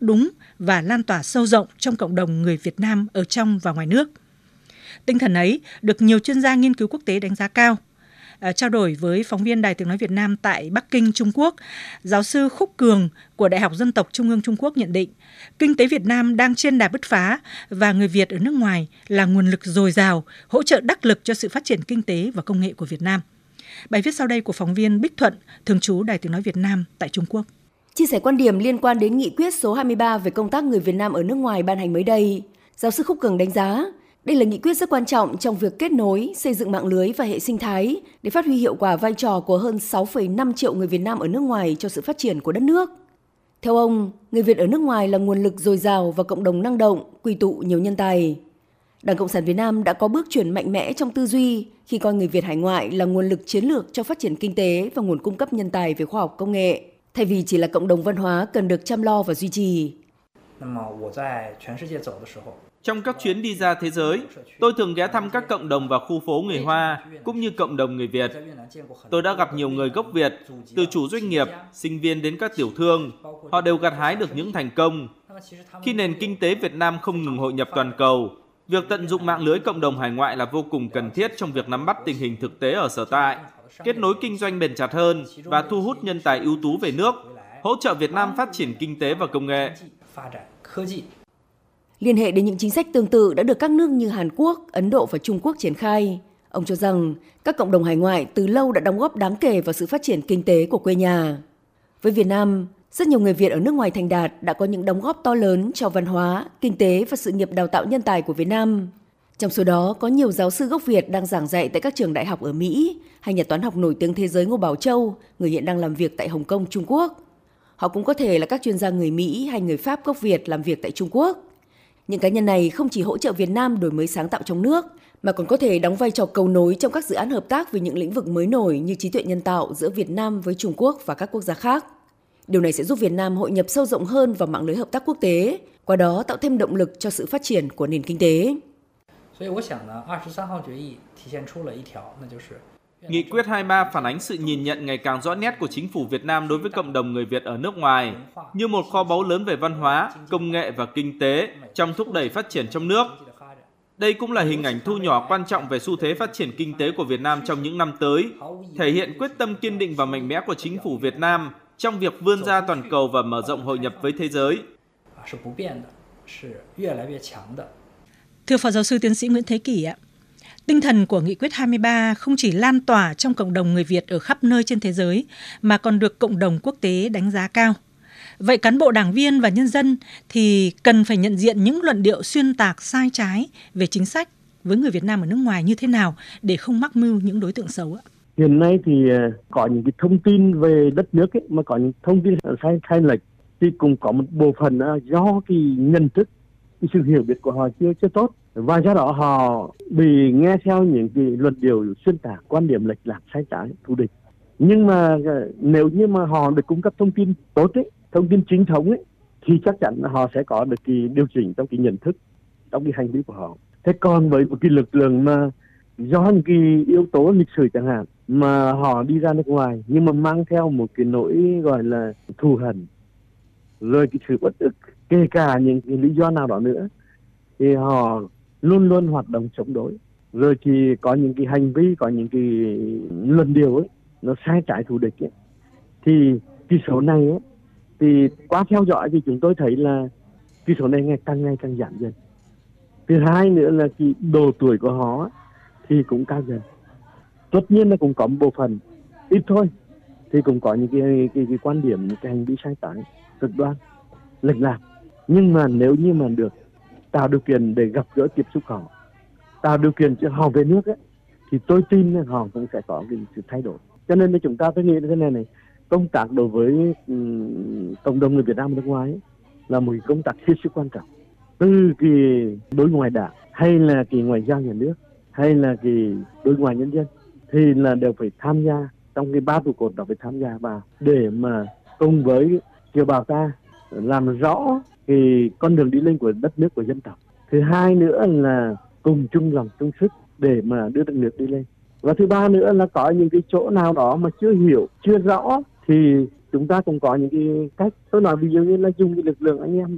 đúng và lan tỏa sâu rộng trong cộng đồng người Việt Nam ở trong và ngoài nước. Tinh thần ấy được nhiều chuyên gia nghiên cứu quốc tế đánh giá cao. Trao đổi với phóng viên Đài Tiếng Nói Việt Nam tại Bắc Kinh, Trung Quốc, giáo sư Khúc Cường của Đại học Dân tộc Trung ương Trung Quốc nhận định, kinh tế Việt Nam đang trên đà bứt phá và người Việt ở nước ngoài là nguồn lực dồi dào, hỗ trợ đắc lực cho sự phát triển kinh tế và công nghệ của Việt Nam. Bài viết sau đây của phóng viên Bích Thuận, thường trú Đài Tiếng Nói Việt Nam tại Trung Quốc. Chia sẻ quan điểm liên quan đến nghị quyết số 23 về công tác người Việt Nam ở nước ngoài ban hành mới đây, giáo sư Khúc Cường đánh giá, đây là nghị quyết rất quan trọng trong việc kết nối, xây dựng mạng lưới và hệ sinh thái để phát huy hiệu quả vai trò của hơn 6,5 triệu người Việt Nam ở nước ngoài cho sự phát triển của đất nước. Theo ông, người Việt ở nước ngoài là nguồn lực dồi dào và cộng đồng năng động, quy tụ nhiều nhân tài. Đảng Cộng sản Việt Nam đã có bước chuyển mạnh mẽ trong tư duy khi coi người Việt hải ngoại là nguồn lực chiến lược cho phát triển kinh tế và nguồn cung cấp nhân tài về khoa học công nghệ, thay vì chỉ là cộng đồng văn hóa cần được chăm lo và duy trì. Trong các chuyến đi ra thế giới, tôi thường ghé thăm các cộng đồng và khu phố người Hoa, cũng như cộng đồng người Việt. Tôi đã gặp nhiều người gốc Việt, từ chủ doanh nghiệp, sinh viên đến các tiểu thương. Họ đều gặt hái được những thành công. Khi nền kinh tế Việt Nam không ngừng hội nhập toàn cầu, việc tận dụng mạng lưới cộng đồng hải ngoại là vô cùng cần thiết trong việc nắm bắt tình hình thực tế ở sở tại, kết nối kinh doanh bền chặt hơn và thu hút nhân tài ưu tú về nước, hỗ trợ Việt Nam phát triển kinh tế và công nghệ. Liên hệ đến những chính sách tương tự đã được các nước như Hàn Quốc, Ấn Độ và Trung Quốc triển khai. Ông cho rằng các cộng đồng hải ngoại từ lâu đã đóng góp đáng kể vào sự phát triển kinh tế của quê nhà. Với Việt Nam, rất nhiều người Việt ở nước ngoài thành đạt đã có những đóng góp to lớn cho văn hóa, kinh tế và sự nghiệp đào tạo nhân tài của Việt Nam. Trong số đó có nhiều giáo sư gốc Việt đang giảng dạy tại các trường đại học ở Mỹ, hay nhà toán học nổi tiếng thế giới Ngô Bảo Châu, người hiện đang làm việc tại Hồng Kông, Trung Quốc. Họ cũng có thể là các chuyên gia người Mỹ hay người Pháp gốc Việt làm việc tại Trung Quốc. Những cá nhân này không chỉ hỗ trợ Việt Nam đổi mới sáng tạo trong nước, mà còn có thể đóng vai trò cầu nối trong các dự án hợp tác về những lĩnh vực mới nổi như trí tuệ nhân tạo giữa Việt Nam với Trung Quốc và các quốc gia khác. Điều này sẽ giúp Việt Nam hội nhập sâu rộng hơn vào mạng lưới hợp tác quốc tế, qua đó tạo thêm động lực cho sự phát triển của nền kinh tế. Nghị quyết 23 phản ánh sự nhìn nhận ngày càng rõ nét của chính phủ Việt Nam đối với cộng đồng người Việt ở nước ngoài, như một kho báu lớn về văn hóa, công nghệ và kinh tế trong thúc đẩy phát triển trong nước. Đây cũng là hình ảnh thu nhỏ quan trọng về xu thế phát triển kinh tế của Việt Nam trong những năm tới, thể hiện quyết tâm kiên định và mạnh mẽ của chính phủ Việt Nam trong việc vươn ra toàn cầu và mở rộng hội nhập với thế giới. Thưa Phó Giáo sư Tiến sĩ Nguyễn Thế Kỷ ạ, tinh thần của Nghị quyết 23 không chỉ lan tỏa trong cộng đồng người Việt ở khắp nơi trên thế giới, mà còn được cộng đồng quốc tế đánh giá cao. Vậy cán bộ đảng viên và nhân dân thì cần phải nhận diện những luận điệu xuyên tạc sai trái về chính sách với người Việt Nam ở nước ngoài như thế nào để không mắc mưu những đối tượng xấu ạ? Hiện nay thì có những cái thông tin về đất nước ấy, mà có những thông tin sai lệch thì cũng có một bộ phận do cái nhận thức, cái sự hiểu biết của họ chưa tốt, và do đó họ bị nghe theo những cái luận điệu xuyên tạc, quan điểm lệch lạc, sai trái, thù địch. Nhưng mà nếu như mà họ được cung cấp thông tin tốt ấy, thông tin chính thống ấy, thì chắc chắn họ sẽ có được cái điều chỉnh trong cái nhận thức, trong cái hành vi của họ. Thế còn với một cái lực lượng mà do những cái yếu tố lịch sử chẳng hạn mà họ đi ra nước ngoài nhưng mà mang theo một cái nỗi gọi là thù hằn, rồi cái sự uất ức, kể cả những cái lý do nào đó nữa, thì họ luôn luôn hoạt động chống đối, rồi thì có những cái hành vi, có những cái luận điệu ấy nó sai trái thù địch ấy. Thì cái số này ấy, thì qua theo dõi thì chúng tôi thấy là cái số này ngày càng giảm dần. Thứ hai nữa là cái độ tuổi của họ thì cũng cao dần. Tất nhiên là cũng có một bộ phận ít thôi, thì cũng có những cái quan điểm, những cái hành vi sai trái, cực đoan, lệch lạc. Nhưng mà nếu như mà được tạo điều kiện để gặp gỡ tiếp xúc họ, tạo điều kiện cho họ về nước ấy, thì tôi tin là họ cũng sẽ có cái sự thay đổi. Cho nên là chúng ta tôi nghĩ là thế này, công tác đối với cộng đồng người Việt Nam ở nước ngoài ấy, là một công tác hết sức quan trọng. Từ cái đối ngoại đảng, hay là cái ngoại giao nhà nước, hay là cái đối ngoại nhân dân, thì là đều phải tham gia trong cái 3 trụ cột đó, phải tham gia vào để mà cùng với kiều bào ta làm rõ cái con đường đi lên của đất nước, của dân tộc. Thứ hai nữa là cùng chung lòng chung sức để mà đưa đất nước đi lên. Và thứ ba nữa là có những cái chỗ nào đó mà chưa hiểu, chưa rõ thì chúng ta cũng có những cái cách. Tôi nói ví dụ như là dùng cái lực lượng anh em